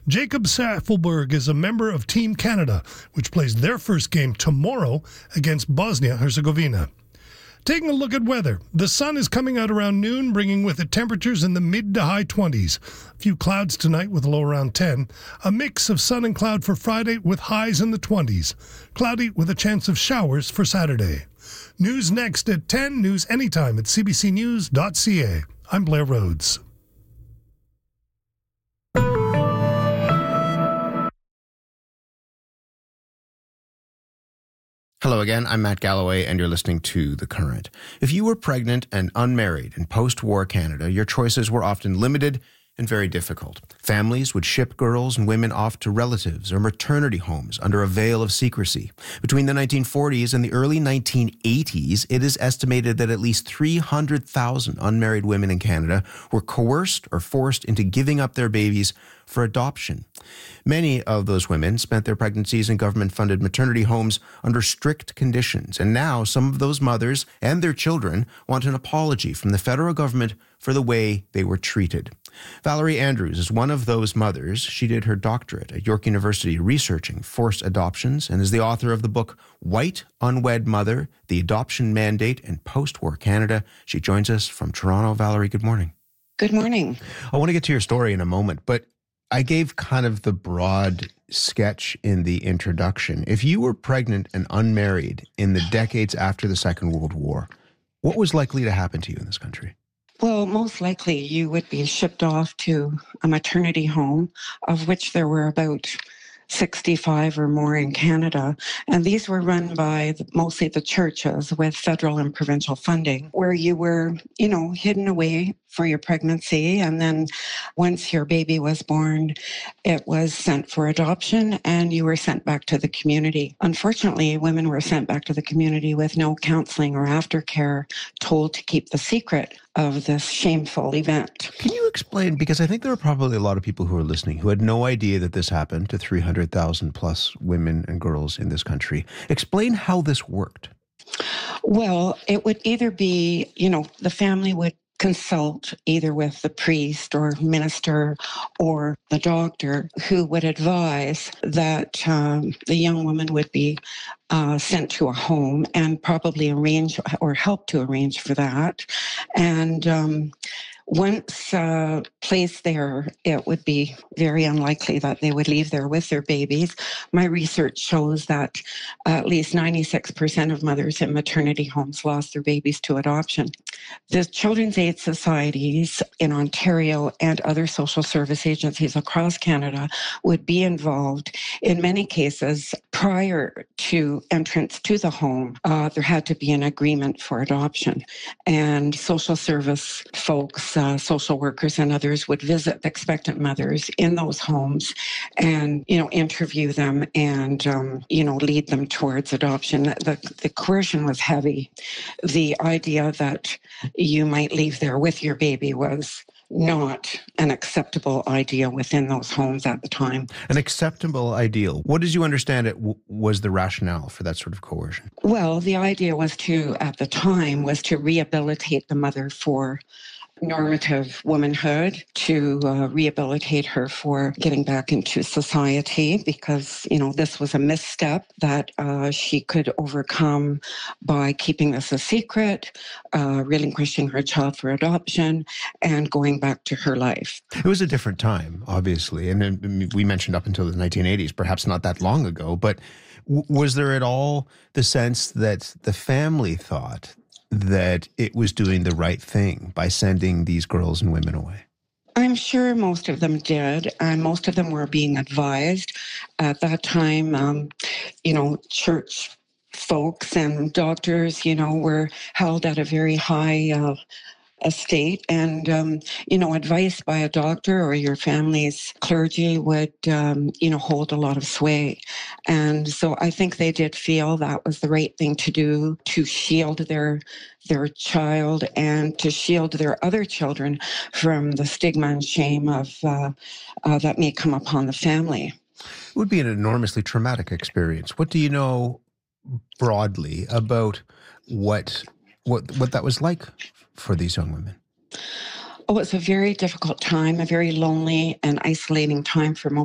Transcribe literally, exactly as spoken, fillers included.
Jacob Saffelberg is a member of Team Canada, which plays their first game tomorrow against Bosnia-Herzegovina. Taking a look at weather, the sun is coming out around noon, bringing with it temperatures in the mid to high twenties. A few clouds tonight with a low around ten. A mix of sun and cloud for Friday with highs in the twenties. Cloudy with a chance of showers for Saturday. News next at ten, news anytime at c b c news dot c a. I'm Blair Rhodes. Hello again, I'm Matt Galloway, and you're listening to The Current. If you were pregnant and unmarried in post-war Canada, your choices were often limited and very difficult. Families would ship girls and women off to relatives or maternity homes under a veil of secrecy. Between the nineteen forties and the early nineteen eighties, it is estimated that at least three hundred thousand unmarried women in Canada were coerced or forced into giving up their babies for adoption. Many of those women spent their pregnancies in government-funded maternity homes under strict conditions, and now some of those mothers and their children want an apology from the federal government for the way they were treated. Valerie Andrews is one of those mothers. She did her doctorate at York University researching forced adoptions and is the author of the book White Unwed Mother, The Adoption Mandate in Post-War Canada. She joins us from Toronto. Valerie, good morning. Good morning. I want to get to your story in a moment, but I gave kind of the broad sketch in the introduction. If you were pregnant and unmarried in the decades after the Second World War, what was likely to happen to you in this country? Well, most likely you would be shipped off to a maternity home, of which there were about sixty-five or more in Canada. And these were run by the, mostly the churches with federal and provincial funding, where you were, you know, hidden away for your pregnancy. And then once your baby was born, it was sent for adoption and you were sent back to the community. Unfortunately, women were sent back to the community with no counseling or aftercare, told to keep the secret of this shameful event. Can you explain, because I think there are probably a lot of people who are listening who had no idea that this happened to three hundred thousand plus women and girls in this country. Explain how this worked. Well, it would either be, you know, the family would consult either with the priest or minister or the doctor who would advise that um, the young woman would be uh, sent to a home and probably arrange or help to arrange for that. And um, once uh, placed there, it would be very unlikely that they would leave there with their babies. My research shows that at least ninety-six percent of mothers in maternity homes lost their babies to adoption. The Children's Aid Societies in Ontario and other social service agencies across Canada would be involved. In many cases, prior to entrance to the home, uh, there had to be an agreement for adoption. And social service folks, uh, social workers and others would visit expectant mothers in those homes and, you know, interview them and, um, you know, lead them towards adoption. The, the coercion was heavy. The idea that you might leave there with your baby was not an acceptable idea within those homes at the time. An acceptable ideal. What did you understand it w- was the rationale for that sort of coercion? Well, the idea was to, at the time, was to rehabilitate the mother for normative womanhood, to uh, rehabilitate her for getting back into society, because, you know, this was a misstep that uh, she could overcome by keeping this a secret, uh, relinquishing her child for adoption, and going back to her life. It was a different time, obviously, and we mentioned up until the nineteen eighties, perhaps not that long ago, but w- was there at all the sense that the family thought that it was doing the right thing by sending these girls and women away? I'm sure most of them did, and most of them were being advised. At that time, um, you know, church folks and doctors, you know, were held at a very high uh, estate, and um, you know, advice by a doctor or your family's clergy would um, you know, hold a lot of sway. And so I think they did feel that was the right thing to do, to shield their their child and to shield their other children from the stigma and shame of uh, uh, that may come upon the family. It would be an enormously traumatic experience. What do you know broadly about what what what that was like for these young women? Oh, it's a very difficult time, a very lonely and isolating time for most